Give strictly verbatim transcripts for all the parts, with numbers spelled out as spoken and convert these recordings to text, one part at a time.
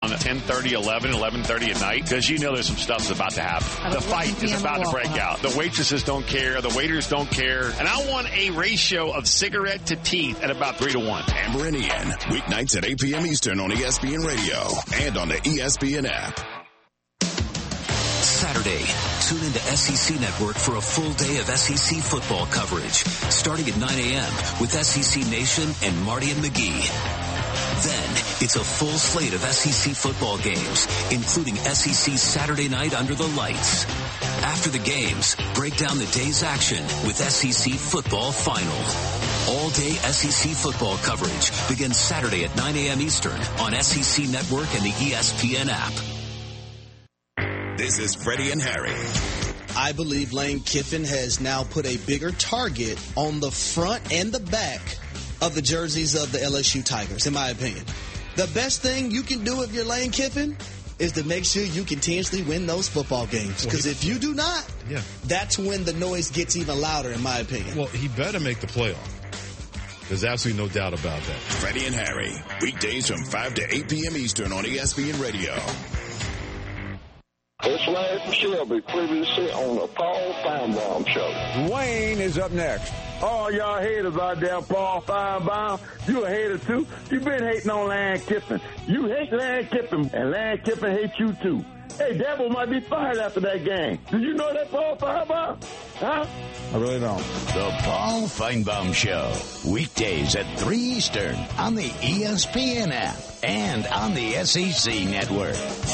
around ten thirty, eleven, eleven thirty at night because you know there's some stuff that's about to happen. The fight is about to break out. The waitresses don't care. The waiters don't care. And I want a ratio of cigarette to teeth at about three to one. Amber and Ian, weeknights at eight p.m. Eastern on E S P N Radio and on the E S P N app. Saturday, tune into S E C Network for a full day of S E C football coverage, starting at nine a.m. with S E C Nation and Marty and McGee. Then, it's a full slate of S E C football games, including S E C Saturday Night Under the Lights. After the games, break down the day's action with S E C Football Final. All-day S E C football coverage begins Saturday at nine a.m. Eastern on S E C Network and the E S P N app. This is Freddie and Harry. I believe Lane Kiffin has now put a bigger target on the front and the back of the jerseys of the L S U Tigers, in my opinion. The best thing you can do if you're Lane Kiffin is to make sure you continuously win those football games. Because if you do not, yeah. that's when the noise gets even louder, in my opinion. Well, he better make the playoff. There's absolutely no doubt about that. Freddie and Harry, weekdays from five to eight p.m. Eastern on E S P N Radio. It's Larry from Shelby, previously on the Paul Feinbaum Show. Wayne is up next. All y'all haters out there, Paul Feinbaum, you a hater too. You been hating on Lane Kiffin. You hate Lane Kiffin, and Lane Kiffin hates you too. Hey, Dabo might be fired after that game. Did you know that, Paul Feinbaum? Huh? I really don't. The Paul Feinbaum Show, weekdays at three Eastern on the E S P N app and on the S E C Network.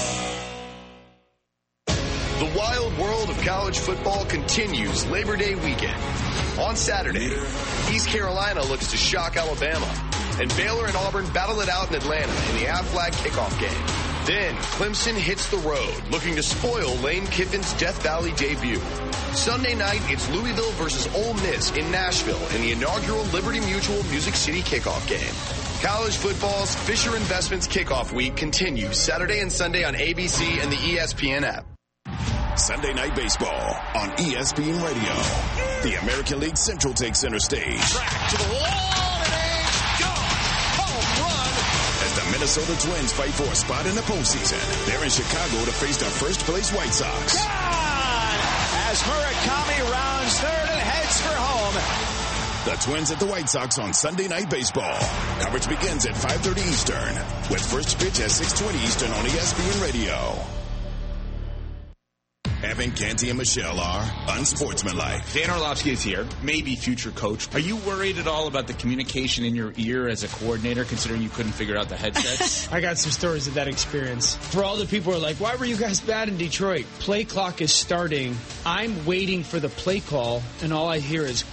The wild world of college football continues Labor Day weekend. On Saturday, East Carolina looks to shock Alabama, and Baylor and Auburn battle it out in Atlanta in the Aflac kickoff game. Then, Clemson hits the road, looking to spoil Lane Kiffin's Death Valley debut. Sunday night, it's Louisville versus Ole Miss in Nashville in the inaugural Liberty Mutual Music City kickoff game. College football's Fisher Investments kickoff week continues Saturday and Sunday on A B C and the E S P N app. Sunday Night Baseball on E S P N Radio. The American League Central takes center stage. Track to the wall, and it's gone. Home run. As the Minnesota Twins fight for a spot in the postseason, they're in Chicago to face the first-place White Sox. Gone! As Murakami rounds third and heads for home. The Twins at the White Sox on Sunday Night Baseball. Coverage begins at five thirty Eastern, with first pitch at six twenty Eastern on E S P N Radio. Evan, Canty, and Michelle are unsportsmanlike. Dan Orlovsky is here, maybe future coach. Are you worried at all about the communication in your ear as a coordinator, considering you couldn't figure out the headsets? I got some stories of that experience. For all the people who are like, why were you guys bad in Detroit? Play clock is starting. I'm waiting for the play call, and all I hear is...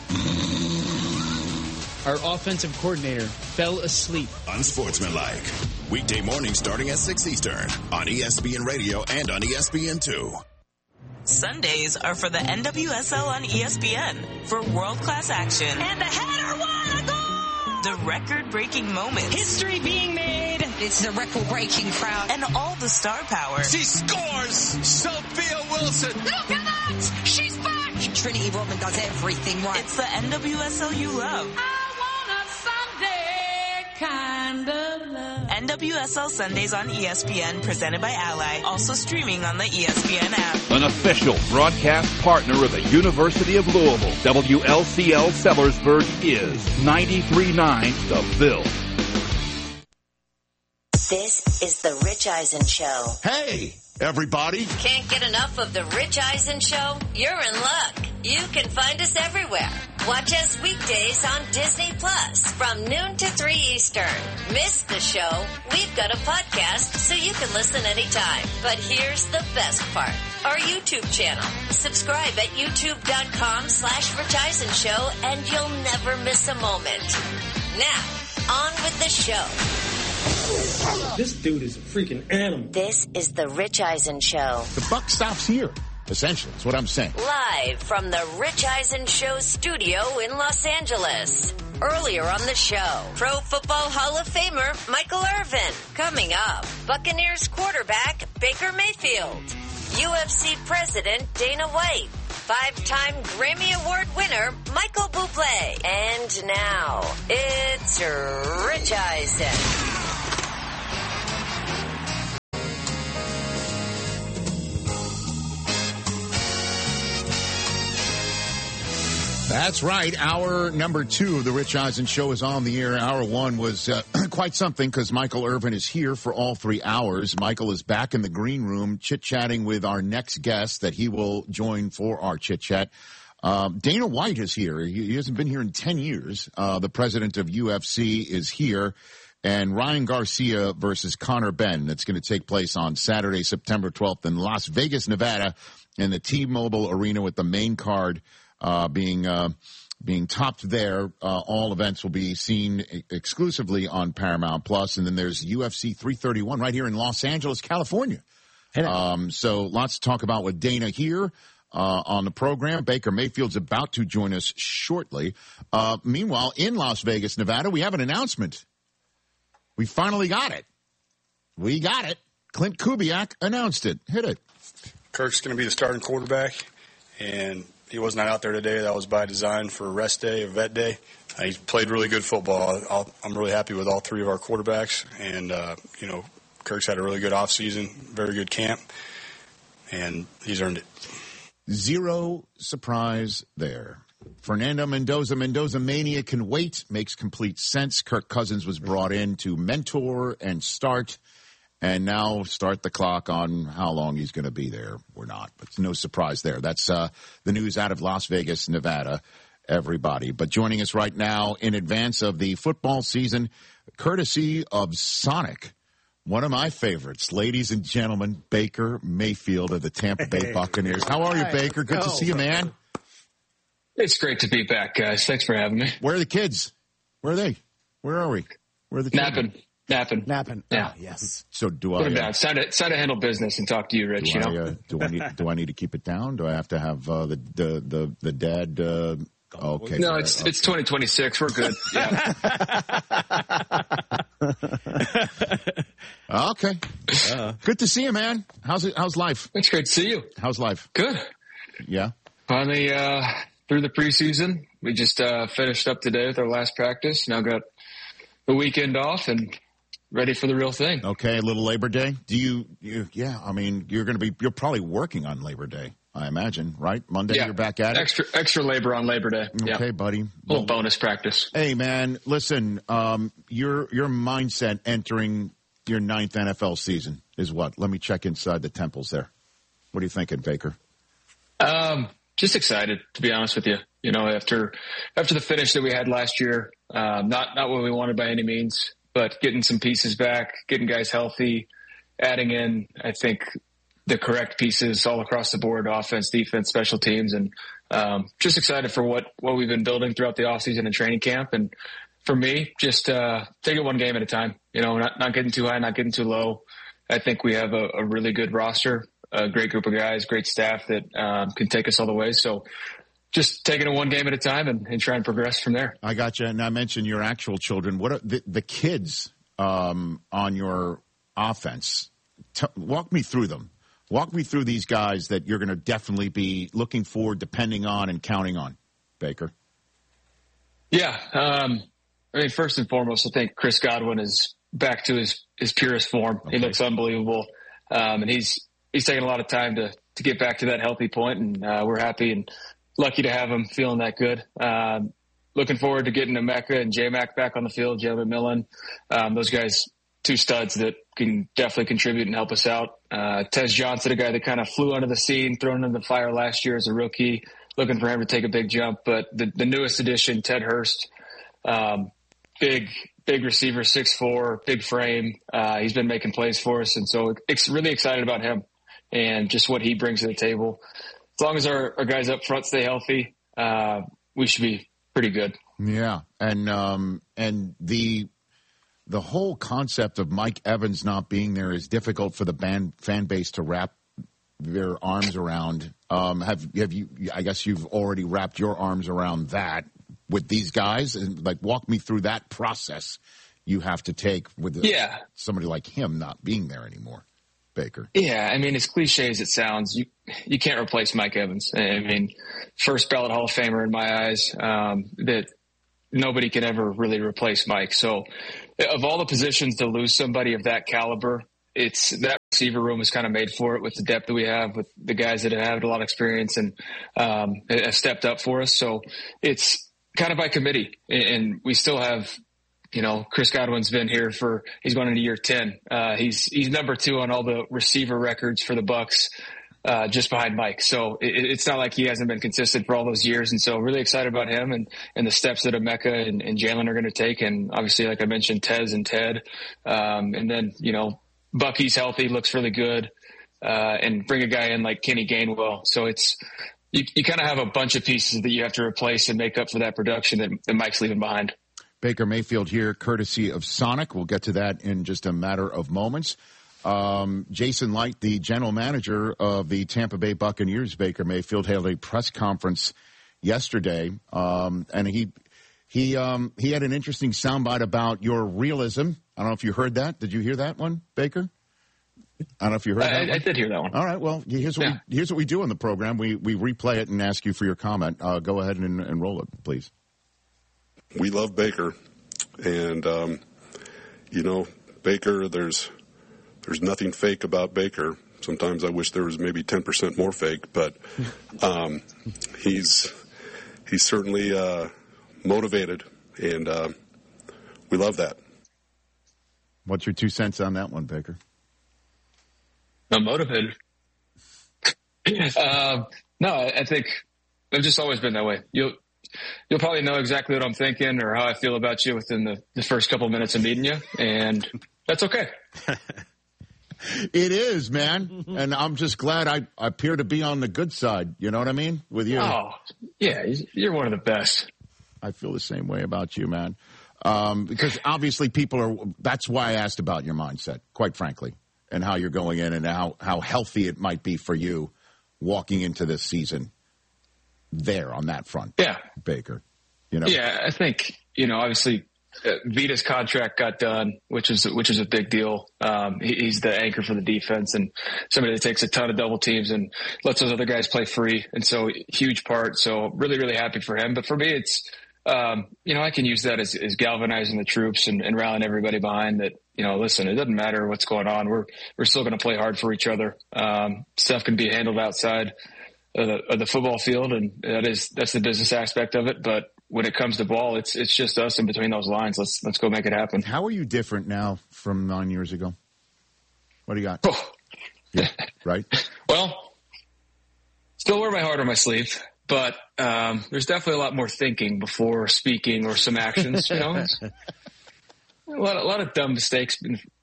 Our offensive coordinator fell asleep. Unsportsmanlike. Weekday morning starting at six Eastern on E S P N Radio and on E S P N two. Sundays are for the N W S L on E S P N for world-class action. And the header won a goal! The record-breaking moments. History being made. It's a record-breaking crowd. And all the star power. She scores! Sophia Wilson! Look at that! She's back! Trinity Rodman does everything right. It's the N W S L you love. Kind of love. N W S L Sundays on E S P N, presented by Ally, also streaming on the E S P N app. An official broadcast partner of the University of Louisville, W L C L Sellersburg is ninety-three point nine The Ville. This is the Rich Eisen Show. Hey, everybody. Can't get enough of the Rich Eisen Show? You're in luck. You can find us everywhere. Watch us weekdays on Disney Plus from noon to three Eastern. Miss the show? We've got a podcast so you can listen anytime. But here's the best part. Our YouTube channel. Subscribe at youtube.com slash Rich Eisen Show and you'll never miss a moment. Now, on with the show. This dude is a freaking animal. This is the Rich Eisen Show. The buck stops here. Essentially, that's what I'm saying. Live from the Rich Eisen Show studio in Los Angeles. Earlier on the show, Pro Football Hall of Famer Michael Irvin. Coming up, Buccaneers quarterback Baker Mayfield. U F C President Dana White. Five-time Grammy Award winner Michael Bublé. And now, it's Rich Eisen. That's right. Hour number two of the Rich Eisen Show is on the air. Hour one was uh, quite something because Michael Irvin is here for all three hours. Michael is back in the green room chit-chatting with our next guest that he will join for our chit-chat. Um, Dana White is here. He, he hasn't been here in ten years. Uh, the president of U F C is here. And Ryan Garcia versus Conor Benn. That's going to take place on Saturday, September twelfth in Las Vegas, Nevada, in the T-Mobile Arena with the main card Uh, being uh, being topped there. Uh, all events will be seen exclusively on Paramount Plus. And then there's U F C three thirty-one right here in Los Angeles, California. Um, so lots to talk about with Dana here uh, on the program. Baker Mayfield's about to join us shortly. Uh, meanwhile, in Las Vegas, Nevada, we have an announcement. We finally got it. We got it. Clint Kubiak announced it. Hit it. Kirk's going to be the starting quarterback, and he was not out there today. That was by design for rest day or vet day. Uh, he's played really good football. I'll, I'm really happy with all three of our quarterbacks. And, uh, you know, Kirk's had a really good offseason, very good camp, and he's earned it. Zero surprise there. Fernando Mendoza, Mendoza Mania can wait, makes complete sense. Kirk Cousins was brought in to mentor and start. And now start the clock on how long he's going to be there or not. But no surprise there. That's uh, the news out of Las Vegas, Nevada, everybody. But joining us right now in advance of the football season, courtesy of Sonic, one of my favorites, ladies and gentlemen, Baker Mayfield of the Tampa Bay Buccaneers. How are you, Baker? Good to see you, man. It's great to be back, guys. Thanks for having me. Where are the kids? Where are they? Where are we? Where are the children? Napping. Napping. Napping. Yeah. Oh, yes. So do Put I? him down. It's time to, it's time to handle business and talk to you, Rich. Do you I, know. uh, do I need? Do I need to keep it down? Do I have to have uh, the the the the dad? Uh, okay. No, it's okay. it's twenty twenty-six. We're good. Yeah. Okay. Uh, good to see you, man. How's it? How's life? It's great to see you. How's life? Good. Yeah. Finally uh, through the preseason. We just uh, finished up today with our last practice. Now got the weekend off and ready for the real thing. Okay, a little Labor Day. Do you, you yeah, I mean, you're going to be, you're probably working on Labor Day, I imagine, right? Monday, yeah. You're back at it? Extra extra labor on Labor Day. Okay, yeah. buddy. A little well, bonus practice. Hey, man, listen, um, your your mindset entering your ninth N F L season is what? Let me check inside the temples there. What are you thinking, Baker? Um, just excited, to be honest with you. You know, after after the finish that we had last year, um, not not what we wanted by any means, but getting some pieces back, getting guys healthy, adding in, I think, the correct pieces all across the board, offense, defense, special teams, and um, just excited for what, what we've been building throughout the offseason and training camp. And for me, just uh, take it one game at a time, you know, not, not getting too high, not getting too low. I think we have a, a really good roster, a great group of guys, great staff that um, can take us all the way. So just taking it one game at a time and, and try and progress from there. I got you. And I mentioned your actual children. What are the, the kids um, on your offense? T- walk me through them. Walk me through these guys that you're going to definitely be looking for, depending on, and counting on, Baker. Yeah. Um, I mean, first and foremost, I think Chris Godwin is back to his, his purest form. Okay. He looks unbelievable. Um, and he's he's taking a lot of time to, to get back to that healthy point, and uh, we're happy and lucky to have him feeling that good. Um, looking forward to getting Emeka and J-Mac back on the field, Joe McMillan. Um, those guys, two studs that can definitely contribute and help us out. Uh, Tez Johnson, a guy that kind of flew under the scene, thrown into the fire last year as a rookie, looking for him to take a big jump. But the, the newest addition, Ted Hurst, um, big, big receiver, six foot four, big frame. Uh, he's been making plays for us. And so it's really excited about him and just what he brings to the table. As long as our, our guys up front stay healthy, uh, we should be pretty good. Yeah. And, um, and the, the whole concept of Mike Evans not being there is difficult for the band, fan base to wrap their arms around. Um, have, have you, I guess you've already wrapped your arms around that with these guys, and like, walk me through that process you have to take with the, yeah. somebody like him not being there anymore. Baker. Yeah, I mean, as cliche as it sounds, you you can't replace Mike Evans. I mean, first ballot Hall of Famer in my eyes. Um, that nobody can ever really replace Mike. So, of all the positions to lose somebody of that caliber, it's that receiver room is kind of made for it with the depth that we have, with the guys that have had a lot of experience and um, have stepped up for us. So it's kind of by committee, and we still have, you know, Chris Godwin's been here for, he's going into year ten. Uh, he's, he's number two on all the receiver records for the Bucs, uh, just behind Mike. So it, it's not like he hasn't been consistent for all those years. And so really excited about him and, and the steps that Emeka and, and Jalen are going to take. And obviously, like I mentioned, Tez and Ted. Um, and then, you know, Bucky's healthy, looks really good. Uh, and bring a guy in like Kenny Gainwell. So it's, you, you kind of have a bunch of pieces that you have to replace and make up for that production that, that Mike's leaving behind. Baker Mayfield here, courtesy of Sonic. We'll get to that in just a matter of moments. Um, Jason Light, the general manager of the Tampa Bay Buccaneers, Baker Mayfield, held a press conference yesterday, um, and he he um, he had an interesting soundbite about your realism. I don't know if you heard that. Did you hear that one, Baker? I don't know if you heard I, that I, one. I did hear that one. All right. Well, here's what yeah. we here's what we do in the program. We we replay it and ask you for your comment. Uh, go ahead and, and roll it, please. We love Baker, and um, you know, Baker. There's there's nothing fake about Baker. Sometimes I wish there was maybe ten percent more fake, but um, he's he's certainly uh, motivated, and uh, we love that. What's your two cents on that one, Baker? I'm motivated. um, no, I, I think I've just always been that way. You'll you'll probably know exactly what I'm thinking or how I feel about you within the, the first couple of minutes of meeting you, and that's okay. It is, man. And I'm just glad I, I appear to be on the good side. You know what I mean? With you. Oh, yeah. You're one of the best. I feel the same way about you, man. Um, because obviously people are, that's why I asked about your mindset, quite frankly, and how you're going in and how, how healthy it might be for you walking into this season there on that front. Yeah. Baker, you know? Yeah, I think, you know, obviously, Uh, Vita's contract got done, which is which is a big deal. Um, he, he's the anchor for the defense and somebody that takes a ton of double teams and lets those other guys play free. And so huge part. So really, really happy for him. But for me, it's, um, you know, I can use that as, as galvanizing the troops and, and rallying everybody behind that, you know, listen, it doesn't matter what's going on. We're, we're still going to play hard for each other. Um, stuff can be handled outside of the, of the football field. And that is, that's the business aspect of it. But when it comes to ball, it's it's just us in between those lines. Let's let's go make it happen. How are you different now from nine years ago? What do you got? Oh. Yeah, right? Well, still wear my heart on my sleeve, but um, there's definitely a lot more thinking before speaking or some actions. You know, a lot a lot of dumb mistakes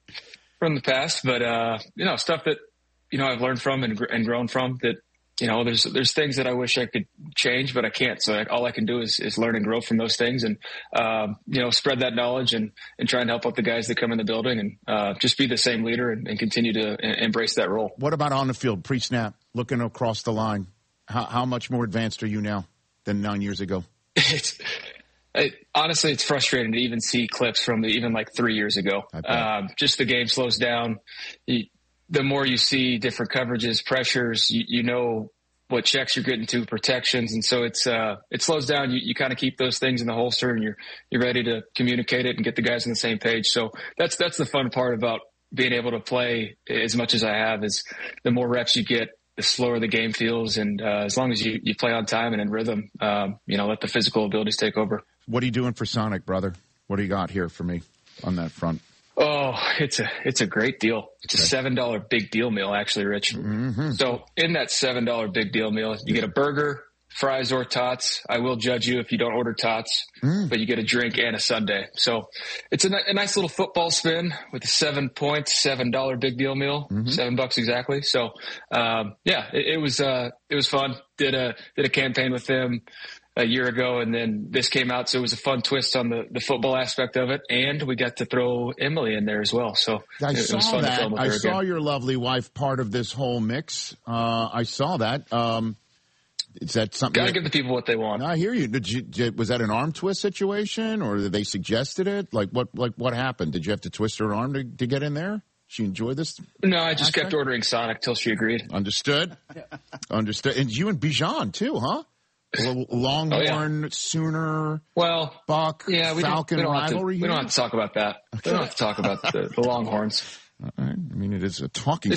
from the past, but uh, you know, stuff that you know I've learned from and and grown from that. You know, there's there's things that I wish I could change, but I can't. So like, all I can do is, is learn and grow from those things and, um, you know, spread that knowledge and, and try and help out the guys that come in the building and uh, just be the same leader and, and continue to a- embrace that role. What about on the field, pre-snap, looking across the line? How, how much more advanced are you now than nine years ago? It's, it, honestly, it's frustrating to even see clips from the, even like three years ago. Um, just the game slows down. You, the more you see different coverages, pressures, you, you know what checks you're getting to, protections. And so it's, uh, it slows down. You, you kind of keep those things in the holster and you're, you're ready to communicate it and get the guys on the same page. So that's, that's the fun part about being able to play as much as I have is the more reps you get, the slower the game feels. And, uh, as long as you, you play on time and in rhythm, um, you know, let the physical abilities take over. What are you doing for Sonic, brother? What do you got here for me on that front? Oh, it's a it's a great deal. It's a seven dollar big deal meal, actually, Rich. Mm-hmm. So in that seven dollar big deal meal, you get a burger, fries, or tots. I will judge you if you don't order tots, mm. but you get a drink and a sundae. So it's a, a nice little football spin with a seven point seven dollar big deal meal, mm-hmm. seven bucks exactly. So um, yeah, it, it was uh, it was fun. Did a did a campaign with them a year ago, and then this came out, so it was a fun twist on the, the football aspect of it, and we got to throw Emily in there as well. So I it, saw it was fun that. to film with I her saw again. your lovely wife part of this whole mix. Uh, I saw that. Um, is that something? Got to that, give the people what they want. I hear you. Did you. Did, was that an arm twist situation, or did they suggested it? Like what? Like what happened? Did you have to twist her arm to, to get in there? She enjoyed this? No, I just aspect? kept ordering Sonic till she agreed. Understood. Understood. And you and Bijan too, huh? Longhorn, oh, yeah. Sooner, well, Buck, yeah, we Falcon don't, we don't rivalry. To, we don't have to talk about that. Okay. We don't have to talk about the, the Longhorns. All right. I mean, it is a talking